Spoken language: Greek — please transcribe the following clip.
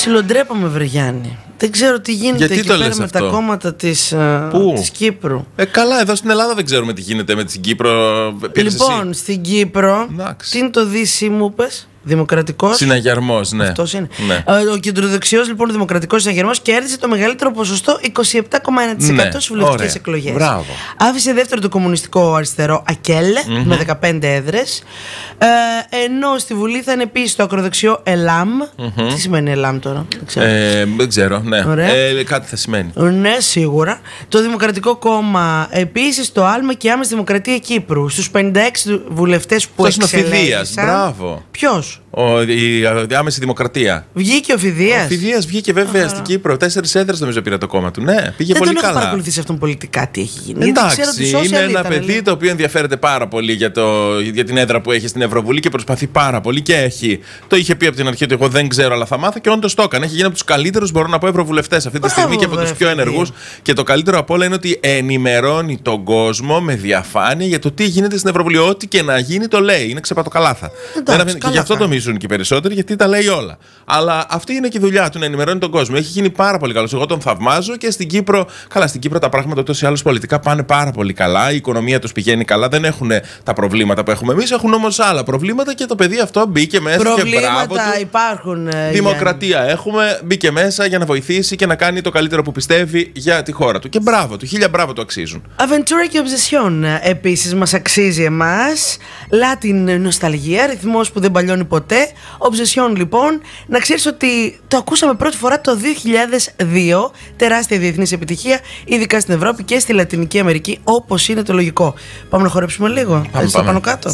Ψιλοντρέπαμε, βρε Γιάννη. Δεν ξέρω τι γίνεται εκεί πέρα με τα κόμματα της Κύπρου. Καλά, εδώ στην Ελλάδα δεν ξέρουμε τι γίνεται με την Κύπρο. Λοιπόν, στην Κύπρο, τι είναι το Δύση μου πες? Δημοκρατικός. Συναγερμός, ναι. Αυτός είναι. Ναι. Ο κεντροδεξιός, λοιπόν, ο Δημοκρατικός Συναγερμός κέρδισε το μεγαλύτερο ποσοστό, 27,1% στις βουλευτικές εκλογές. Μπράβο. Άφησε δεύτερο το κομμουνιστικό αριστερό Ακέλε με 15 έδρες. Ενώ στη Βουλή θα είναι επίσης το ακροδεξιό ΕΛΑΜ. Τι σημαίνει ΕΛΑΜ τώρα? Δεν ξέρω, ναι. Κάτι θα σημαίνει. Ναι, σίγουρα. Το Δημοκρατικό Κόμμα επίσης, το ΑΛΜΑ και η Άμεση Δημοκρατία Κύπρου. Στους 56 βουλευτές που εξελέγησαν. Μπράβο. Ποιος? Η Άμεση Δημοκρατία. Βγήκε ο Φιδείας. Ο Φιδείας βγήκε βέβαια στην Κύπρο. 4 έδρες νομίζω πήρε το κόμμα του. Ναι, πήγε δεν πολύ τον καλά. έχω παρακολουθήσει αυτόν πολιτικά τι έχει γίνει. Εντάξει, είναι ένα παιδί το οποίο ενδιαφέρεται πάρα πολύ για την έδρα που έχει στην Ευρωβουλή και προσπαθεί πάρα πολύ και έχει. Το είχε πει από την αρχή ότι εγώ δεν ξέρω, αλλά θα μάθω και όντως το έκανε. Έχει γίνει από τους καλύτερους, μπορώ να πω, ευρωβουλευτές αυτή τη στιγμή και από τους πιο ενεργούς. Και το καλύτερο απ' όλα είναι ότι ενημερώνει τον κόσμο με διαφάνεια για το τι γίνεται στην Ευρωβουλή. Ό,τι και να γίνει το λέει. Είναι ξεπατοκαλάθα. Και γι' αυτό το μισούν και περισσότεροι, γιατί τα λέει όλα. Αλλά αυτή είναι και η δουλειά του, να ενημερώνει τον κόσμο. Έχει γίνει πάρα πολύ καλό. Εγώ τον θαυμάζω και στην Κύπρο. Καλά, στην Κύπρο τα πράγματα ούτως ή άλλως πολιτικά πάνε πάρα πολύ καλά. Η οικονομία τους πηγαίνει καλά. Δεν έχουν τα προβλήματα που έχουμε εμείς. Έχουν όμως άλλα προβλήματα και το παιδί αυτό μπήκε μέσα. Προβλήματα και μπράβο του. Υπάρχουν. Δημοκρατία έχουμε. Μπήκε μέσα για να βοηθήσει και να κάνει το καλύτερο που πιστεύει για τη χώρα του. Και μπράβο του. Χίλια μπράβο του αξίζουν. Αβεντούρα και Obsession επίσης μας αξίζει εμάς. Latin νοσταλγία, ρυθμός που δεν παλιώνει ποτέ. Obsession, λοιπόν, να ξέρεις ότι το ακούσαμε πρώτη φορά το 2002. Τεράστια διεθνής επιτυχία, ειδικά στην Ευρώπη και στη Λατινική Αμερική, όπως είναι το λογικό. Πάμε να χορέψουμε λίγο. Πάμε. Πάνω κάτω.